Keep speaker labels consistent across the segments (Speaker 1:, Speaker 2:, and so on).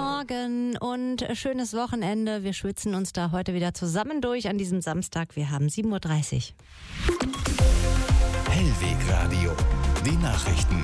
Speaker 1: Morgen und schönes Wochenende. Wir schwitzen uns da heute wieder zusammen durch an diesem Samstag. Wir haben 7.30 Uhr.
Speaker 2: Hellweg Radio, die Nachrichten.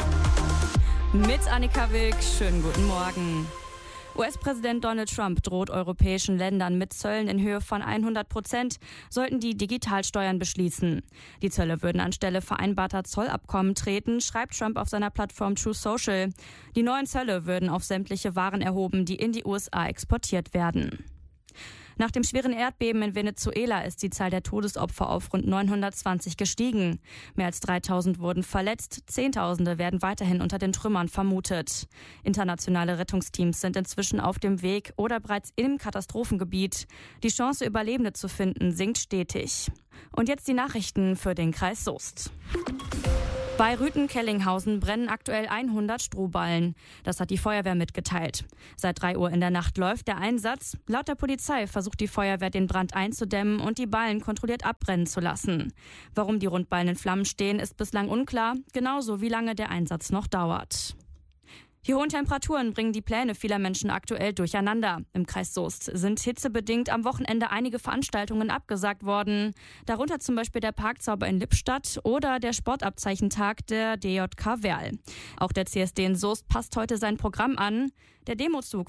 Speaker 3: Mit Annika Wilk, schönen guten Morgen. US-Präsident Donald Trump droht europäischen Ländern mit Zöllen in Höhe von 100%, sollten die Digitalsteuern beschließen. Die Zölle würden anstelle vereinbarter Zollabkommen treten, schreibt Trump auf seiner Plattform Truth Social. Die neuen Zölle würden auf sämtliche Waren erhoben, die in die USA exportiert werden. Nach dem schweren Erdbeben in Venezuela ist die Zahl der Todesopfer auf rund 920 gestiegen. Mehr als 3000 wurden verletzt, Zehntausende werden weiterhin unter den Trümmern vermutet. Internationale Rettungsteams sind inzwischen auf dem Weg oder bereits im Katastrophengebiet. Die Chance, Überlebende zu finden, sinkt stetig. Und jetzt die Nachrichten für den Kreis Soest. Bei Rüthen-Kellinghausen brennen aktuell 100 Strohballen. Das hat die Feuerwehr mitgeteilt. Seit 3 Uhr in der Nacht läuft der Einsatz. Laut der Polizei versucht die Feuerwehr, den Brand einzudämmen und die Ballen kontrolliert abbrennen zu lassen. Warum die Rundballen in Flammen stehen, ist bislang unklar. Genauso wie lange der Einsatz noch dauert. Die hohen Temperaturen bringen die Pläne vieler Menschen aktuell durcheinander. Im Kreis Soest sind hitzebedingt am Wochenende einige Veranstaltungen abgesagt worden. Darunter zum Beispiel der Parkzauber in Lippstadt oder der Sportabzeichentag der DJK Werl. Auch der CSD in Soest passt heute sein Programm an. Der Demozug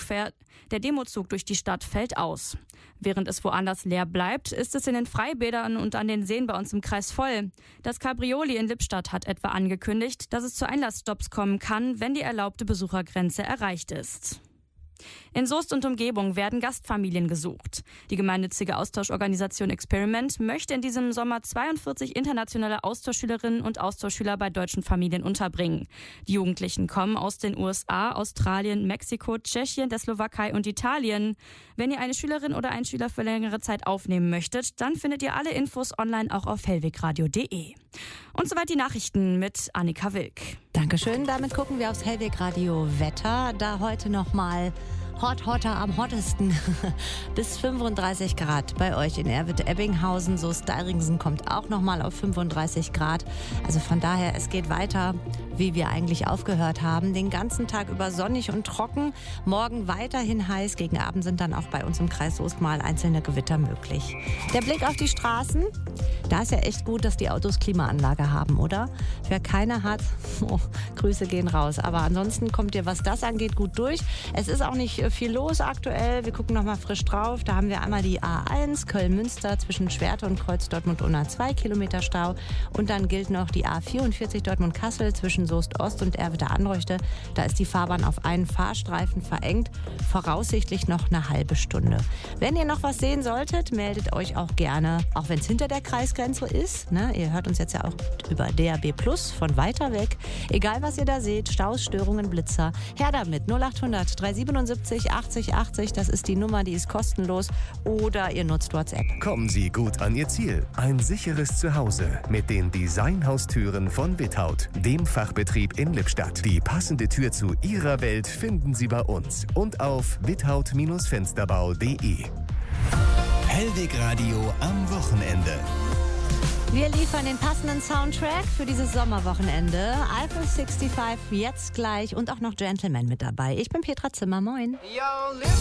Speaker 3: durch die Stadt fällt aus. Während es woanders leer bleibt, ist es in den Freibädern und an den Seen bei uns im Kreis voll. Das Cabrioli in Lippstadt hat etwa angekündigt, dass es zu Einlassstopps kommen kann, wenn die erlaubte Besuchergrenze erreicht ist. In Soest und Umgebung werden Gastfamilien gesucht. Die gemeinnützige Austauschorganisation Experiment möchte in diesem Sommer 42 internationale Austauschschülerinnen und Austauschschüler bei deutschen Familien unterbringen. Die Jugendlichen kommen aus den USA, Australien, Mexiko, Tschechien, der Slowakei und Italien. Wenn ihr eine Schülerin oder einen Schüler für längere Zeit aufnehmen möchtet, dann findet ihr alle Infos online auch auf hellwegradio.de. Und soweit die Nachrichten mit Annika Wilk.
Speaker 1: Dankeschön. Damit gucken wir aufs Hellweg Radio Wetter. Da heute nochmal hotter am hottesten. Bis 35 Grad bei euch in Erwitt-Ebbinghausen. Soest-Deiringsen kommt auch nochmal auf 35 Grad. Also von daher, es geht weiter, wie wir eigentlich aufgehört haben. Den ganzen Tag über sonnig und trocken. Morgen weiterhin heiß. Gegen Abend sind dann auch bei uns im Kreis Soest mal einzelne Gewitter möglich. Der Blick auf die Straßen. Da ist ja echt gut, dass die Autos Klimaanlage haben, oder? Wer keine hat, Grüße gehen raus. Aber ansonsten kommt ihr, was das angeht, gut durch. Es ist auch nicht viel los aktuell. Wir gucken nochmal frisch drauf. Da haben wir einmal die A1 Köln-Münster zwischen Schwerte und Kreuz Dortmund-Unna 2 Kilometer Stau. Und dann gilt noch die A44 Dortmund-Kassel zwischen Soest-Ost und Erwitte-Anreuchte. Da ist die Fahrbahn auf einen Fahrstreifen verengt. Voraussichtlich noch eine halbe Stunde. Wenn ihr noch was sehen solltet, meldet euch auch gerne, auch wenn es hinter der Kreisgrenze ist. Ne? Ihr hört uns jetzt ja auch über DAB+ von weiter weg. Egal, was ihr da seht, Staus, Störungen, Blitzer. Her damit, 0800 377 80 80. Das ist die Nummer, die ist kostenlos. Oder ihr nutzt WhatsApp.
Speaker 2: Kommen Sie gut an Ihr Ziel. Ein sicheres Zuhause mit den Designhaustüren von Without, dem Fachbetrieb in Lippstadt. Die passende Tür zu Ihrer Welt finden Sie bei uns und auf without-fensterbau.de. Hellweg Radio am Wochenende.
Speaker 1: Wir liefern den passenden Soundtrack für dieses Sommerwochenende. Eiffel 65 jetzt gleich und auch noch Gentleman mit dabei. Ich bin Petra Zimmer, moin.
Speaker 4: Yo,